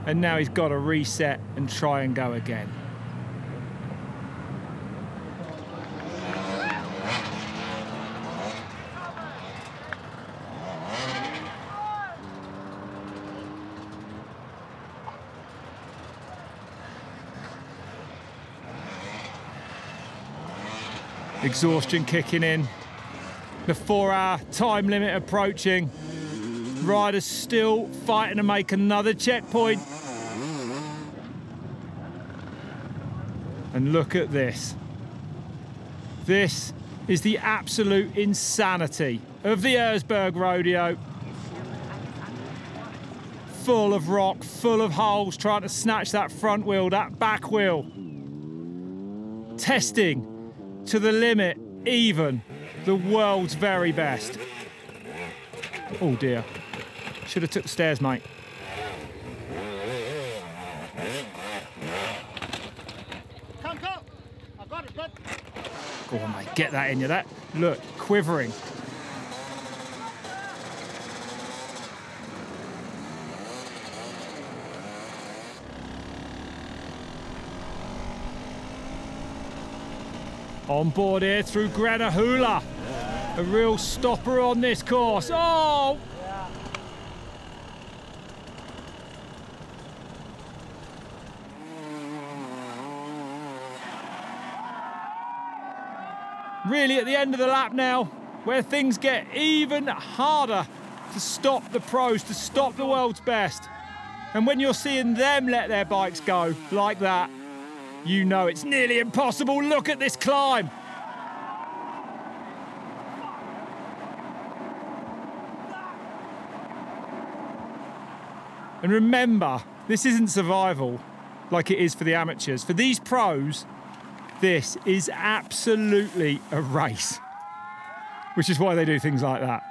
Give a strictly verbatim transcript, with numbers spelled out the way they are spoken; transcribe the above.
and now he's got to reset and try and go again. Exhaustion kicking in. The four-hour time limit approaching. Riders still fighting to make another checkpoint. And look at this. This is the absolute insanity of the Erzberg Rodeo. Full of rock, full of holes, trying to snatch that front wheel, that back wheel. Testing to the limit, even the world's very best. Oh dear. Should have took the stairs, mate. Come, come. I got it, bud. Go on, mate. Get that in you. That, look, quivering. On board here through Grenahula. A real stopper on this course. Oh! Really at the end of the lap now, where things get even harder to stop the pros, to stop the world's best. And when you're seeing them let their bikes go like that, you know it's nearly impossible. Look at this climb. And remember, this isn't survival like it is for the amateurs. For these pros, this is absolutely a race, which is why they do things like that.